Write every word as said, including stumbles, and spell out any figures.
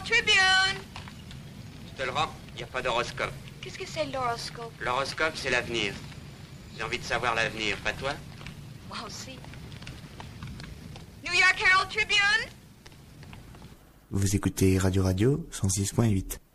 Tribune. Je te le rends, il n'y a pas d'horoscope. Qu'est-ce que c'est l'horoscope? L'horoscope, c'est l'avenir. J'ai envie de savoir l'avenir, pas toi? Moi aussi. New York Herald Tribune. Vous écoutez Radio Radio cent six point huit.